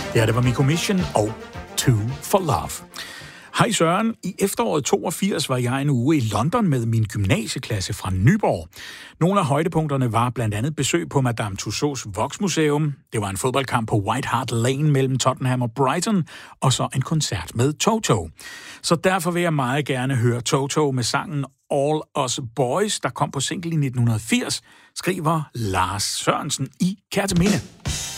Ja, det var Miko Mission og Two for Love. Hej Søren, i efteråret 82 var jeg en uge i London med min gymnasieklasse fra Nyborg. Nogle af højdepunkterne var blandt andet besøg på Madame Tussauds Voksmuseum. Det var en fodboldkamp på White Hart Lane mellem Tottenham og Brighton, og så en koncert med Toto. Så derfor vil jeg meget gerne høre Toto med sangen All Us Boys, der kom på single i 1980, skriver Lars Sørensen i Kerteminde.